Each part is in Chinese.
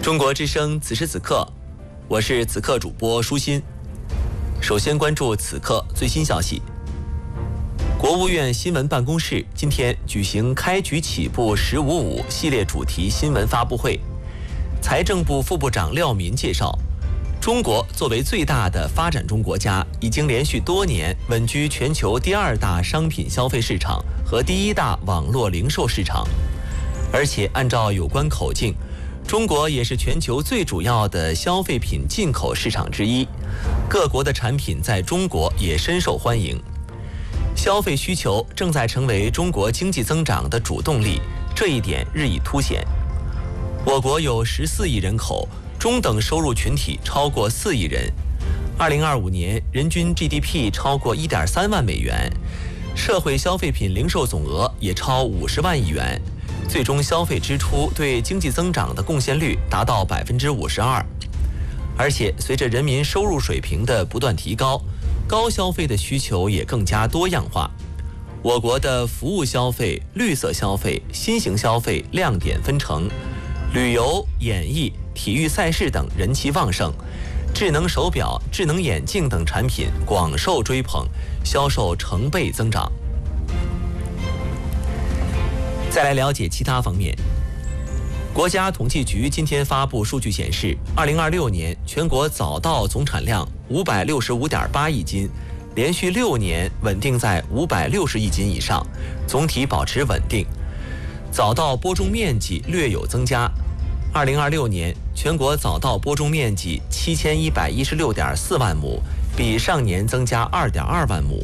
中国之声此时此刻，我是此刻主播舒心。首先关注此刻最新消息。国务院新闻办公室今天举行开局起步“1055”系列主题新闻发布会。财政部副部长廖民介绍，中国作为最大的发展中国家，已经连续多年稳居全球第2大商品消费市场和第1大网络零售市场，而且按照有关口径，中国也是全球最主要的消费品进口市场之一，各国的产品在中国也深受欢迎。消费需求正在成为中国经济增长的主动力，这一点日益凸显。我国有14亿人口，中等收入群体超过4亿人，2025年人均 GDP 超过1.3万美元，社会消费品零售总额也超50万亿元，最终消费支出对经济增长的贡献率达到52%。而且随着人民收入水平的不断提高，高消费的需求也更加多样化。我国的服务消费、绿色消费、新型消费亮点纷呈，旅游、演艺、体育赛事等人气旺盛，智能手表、智能眼镜等产品广受追捧，销售成倍增长。再来了解其他方面。国家统计局今天发布数据显示，2026年全国早稻总产量565.8亿斤，连续6年稳定在560亿斤以上，总体保持稳定。早稻播种面积略有增加，2026年全国早稻播种面积7116.4万亩，比上年增加2.2万亩。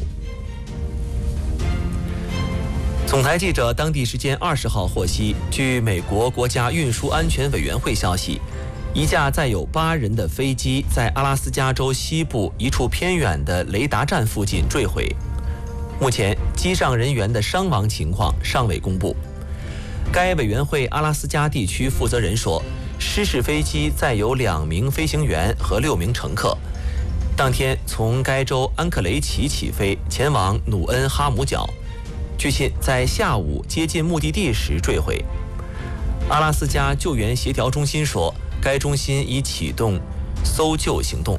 总台记者当地时间20号获悉，据美国国家运输安全委员会消息，一架载有8人的飞机在阿拉斯加州西部一处偏远的雷达站附近坠毁。目前，机上人员的伤亡情况尚未公布。该委员会阿拉斯加地区负责人说，失事飞机载有2名飞行员和6名乘客，当天从该州安克雷奇起飞，前往努恩哈姆角。据信在下午接近目的地时坠毁。阿拉斯加救援协调中心说，该中心已启动搜救行动。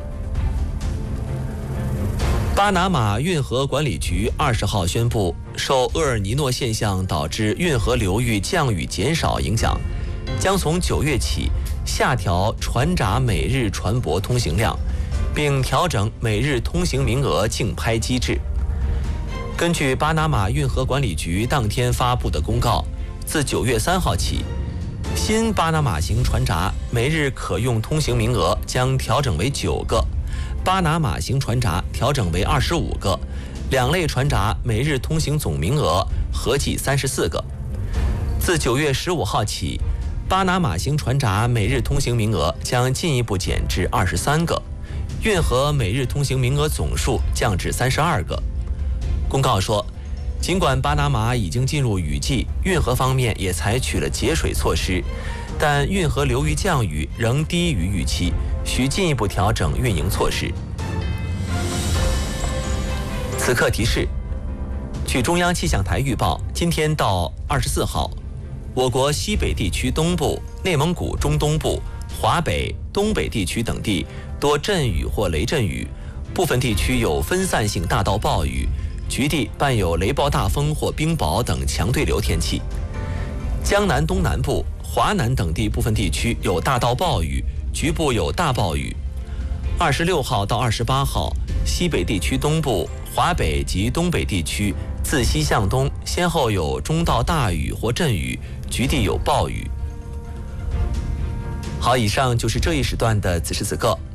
巴拿马运河管理局20号宣布，受厄尔尼诺现象导致运河流域降雨减少影响，将从9月起下调船闸每日船舶通行量，并调整每日通行名额竞拍机制。根据巴拿马运河管理局当天发布的公告，自9月3号起，新巴拿马型船闸每日可用通行名额将调整为9个，巴拿马型船闸调整为25个，2类船闸每日通行总名额合计34个。自9月15号起，巴拿马型船闸每日通行名额将进一步减至23个，运河每日通行名额总数降至32个。公告说，尽管巴拿马已经进入雨季，运河方面也采取了节水措施，但运河流域降雨仍低于预期，需进一步调整运营措施。此刻提示，据中央气象台预报，今天到24号，我国西北地区东部、内蒙古中东部、华北、东北地区等地多阵雨或雷阵雨，部分地区有分散性大到暴雨，局地伴有雷暴大风或冰雹等强对流天气。江南东南部、华南等地部分地区有大到暴雨，局部有大暴雨。26号到28号，西北地区东部、华北及东北地区自西向东先后有中到大雨或阵雨，局地有暴雨。好，以上就是这一时段的此时此刻。